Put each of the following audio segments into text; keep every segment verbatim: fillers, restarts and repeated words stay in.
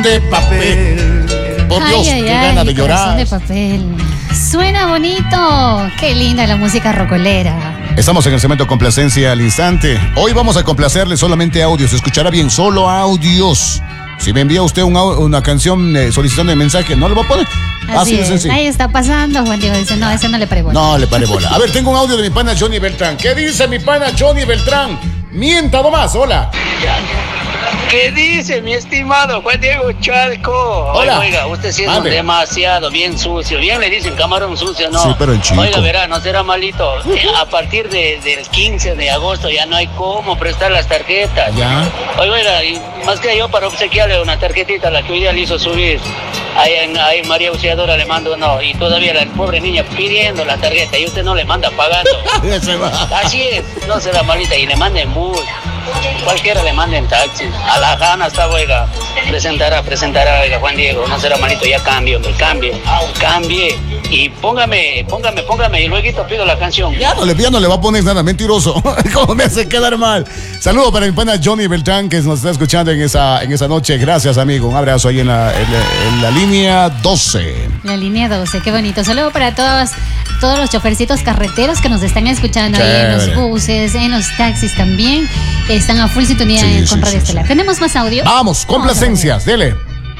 de papel. Por Dios, ay, ay, qué ay, gana de corazón llorar. de papel. Suena bonito. Qué linda la música rocolera. Estamos en el segmento Complacencia al instante. Hoy vamos a complacerle solamente audios. Escuchará bien, solo audios. Si me envía usted un au- una canción eh, solicitando el mensaje, ¿no le va a poner? Así, Así de es. sencillo. Ahí está pasando. Juan Diego dice, no, ese no le paré bola. No le pare bola. A ver, tengo un audio de mi pana Johnny Beltrán. ¿Qué dice mi pana Johnny Beltrán? Mienta nomás, hola. ¿Qué dice mi estimado Juan Diego Chalco? Hola. Oiga, usted siendo Mande. demasiado bien sucio. Bien le dicen camarón sucio, ¿no? Sí, pero en chico. Oiga, verá, no será malito. Eh, A partir de, del quince de agosto ya no hay cómo prestar las tarjetas. Ya. Oiga, oiga, y más que yo para obsequiarle una tarjetita, la que hoy día le hizo subir. Ahí, en, ahí María Auxiliadora le mando no. Y todavía la pobre niña pidiendo la tarjeta y usted no le manda pagando. Ese va. Así es, no será malita y le manden bus. Cualquiera le manden taxi. A la gana está, oiga. Presentará, presentará, oiga, Juan Diego. No será malito, ya cambie, hombre, cambie. Cambie. Y póngame, póngame, póngame. Y luego pido la canción. Ya no, le, ya no le va a poner nada, mentiroso. ¿Cómo me hace quedar mal? Saludo para mi pana Johnny Beltrán, que nos está escuchando en esa, en esa noche. Gracias, amigo. Un abrazo ahí en la, en la, en la línea doce. La línea doce, qué bonito. Saludo para todos, todos los chofercitos carreteros que nos están escuchando ahí en los Chévere. buses, en los taxis también. Están a full sintonía Sí, en- sí, con Radio sí, Estelar. sí. ¿Tenemos más audio? Vamos, complacencias, dele.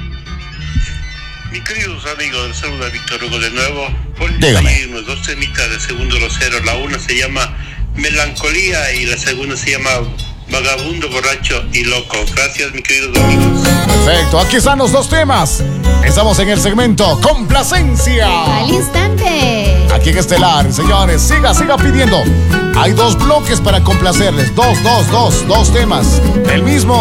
Mis queridos amigos, les saluda Víctor Hugo de nuevo. Por Dígame. unos dos temitas de Segundo Rosero. La una se llama Melancolía y la segunda se llama Vagabundo, Borracho y Loco. Gracias, mis queridos amigos. Perfecto, aquí están los dos temas. Estamos en el segmento Complacencia. Al instante. Aquí en Estelar, señores, siga, siga pidiendo. Hay dos bloques para complacerles. Dos, dos, dos, dos temas. El mismo.